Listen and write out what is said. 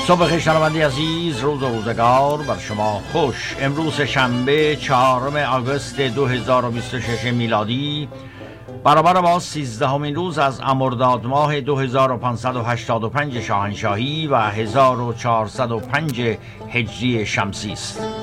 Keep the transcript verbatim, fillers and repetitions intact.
صبح خوش شنوندگان عزیز، روز و روزگار بر شما خوش. امروز شنبه چهارم آگوست دو هزار و بیست و شش میلادی، برابر با سیزدهمین روز از مرداد ماه دو هزار و پانصد و هشتاد و پنج شاهنشاهی و هزار و چهارصد و پنج هجری شمسی است.